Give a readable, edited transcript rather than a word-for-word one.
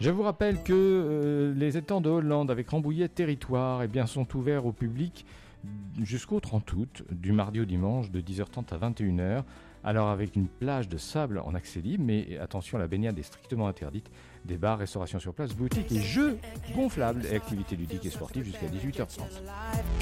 Je vous rappelle que les étangs de Hollande avec Rambouillet Territoire eh bien, sont ouverts au public jusqu'au 30 août, du mardi au dimanche, de 10h30 à 21h. Alors avec une plage de sable en accès libre, mais attention, la baignade est strictement interdite. Des bars, restauration sur place, boutiques et jeux gonflables et activités ludiques et sportives jusqu'à 18h30.